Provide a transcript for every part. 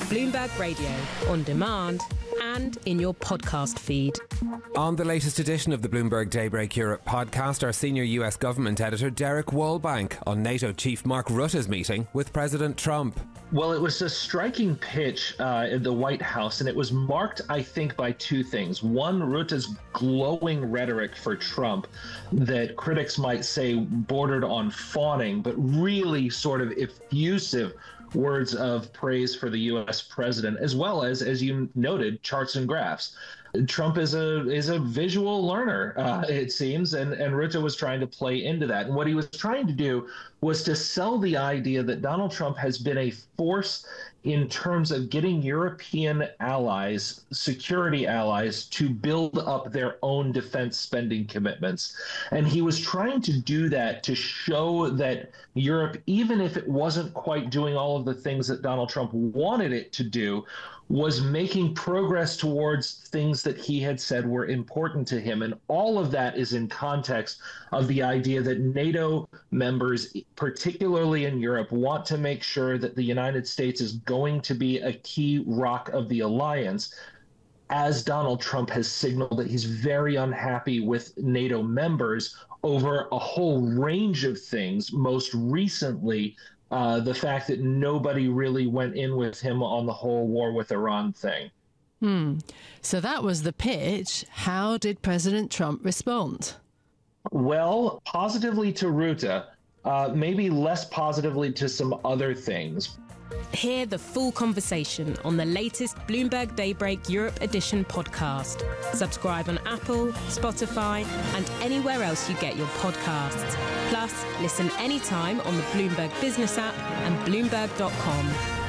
Bloomberg Radio, on demand and in your podcast feed. On the latest edition of the Bloomberg Daybreak Europe podcast, our senior US government editor Derek Wallbank on NATO chief Mark Rutte's meeting with President Trump. Well, it was a striking pitch in the White House, and it was marked, I think, by two things. One, Rutte's glowing rhetoric for Trump that critics might say bordered on fawning, but really sort of effusive words of praise for the U.S. president, as well as you noted, charts and graphs. Trump is a visual learner, it seems, and Rutte was trying to play into that. And what he was trying to do was to sell the idea that Donald Trump has been a force in terms of getting European allies, security allies, to build up their own defense spending commitments. And he was trying to do that to show that Europe, even if it wasn't quite doing all of the things that Donald Trump wanted it to do, was making progress towards things that he had said were important to him. And all of that is in context of the idea that NATO members, particularly in Europe, want to make sure that the United States is going to be a key rock of the alliance, as Donald Trump has signaled that he's very unhappy with NATO members over a whole range of things, most recently the fact that nobody really went in with him on the whole war with Iran thing. So that was the pitch. How did President Trump respond? Well, positively to Rutte, maybe less positively to some other things. Hear the full conversation on the latest Bloomberg Daybreak Europe Edition podcast. Subscribe on Apple, Spotify, and anywhere else you get your podcasts. Plus, listen anytime on the Bloomberg Business app and Bloomberg.com.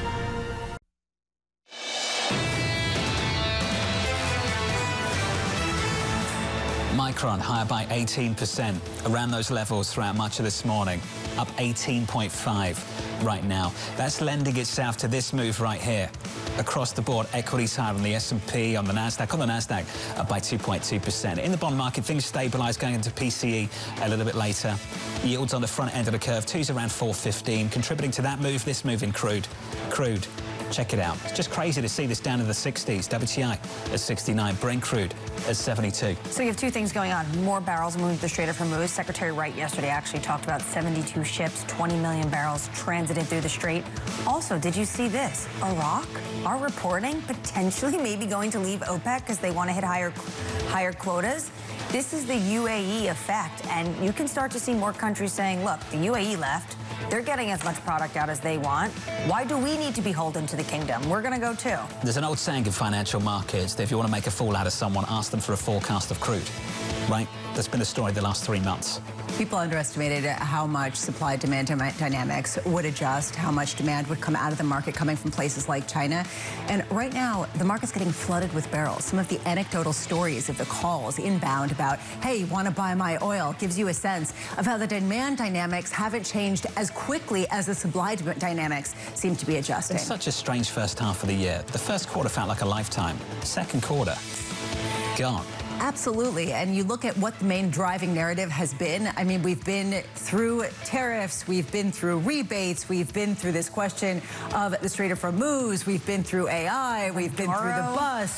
Micron higher by 18%, around those levels throughout much of this morning, up 18.5 right now. That's lending itself to this move right here. Across the board, equities higher on the S&P, on the Nasdaq, up by 2.2%. In the bond market, things stabilise going into PCE a little bit later. Yields on the front end of the curve, two's around 4.15, contributing to that move, this move in crude. Check it out. It's just crazy to see this down in the 60s. WTI at 69, Brent crude at 72. So you have two things going on. More barrels moving through the Strait of Hormuz. Secretary Wright yesterday actually talked about 72 ships, 20 million barrels transited through the Strait. Also, did you see this? Iraq are reporting potentially maybe going to leave OPEC because they want to hit higher quotas. This is the UAE effect, and you can start to see more countries saying, look, the UAE left. They're getting as much product out as they want. Why do we need to be beholden to the kingdom? We're going to go too. There's an old saying in financial markets that if you want to make a fool out of someone, ask them for a forecast of crude, right? That's been the story the last 3 months. People underestimated how much supply-demand dynamics would adjust, how much demand would come out of the market coming from places like China. And right now, the market's getting flooded with barrels. Some of the anecdotal stories of the calls inbound about, hey, want to buy my oil, gives you a sense of how the demand dynamics haven't changed as quickly as the supply dynamics seem to be adjusting. It's such a strange first half of the year. The first quarter felt like a lifetime. Second quarter, gone. Absolutely. And you look at what the main driving narrative has been. I mean, we've been through tariffs, we've been through rebates, we've been through this question of the Strait of Hormuz, we've been through AI, we've been through the bus.